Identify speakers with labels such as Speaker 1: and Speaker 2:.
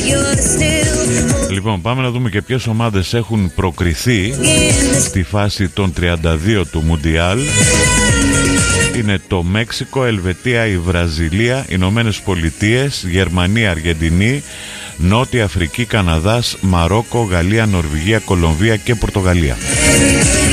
Speaker 1: Λοιπόν, πάμε να δούμε και ποιες ομάδες έχουν προκριθεί στη φάση των 32 του Μουντιάλ. Είναι το Μέξικο, Ελβετία, η Βραζιλία, Ηνωμένες Πολιτείες, Γερμανία, Αργεντινή, Νότια Αφρική, Καναδάς, Μαρόκο, Γαλλία, Νορβηγία, Κολομβία και Πορτογαλία.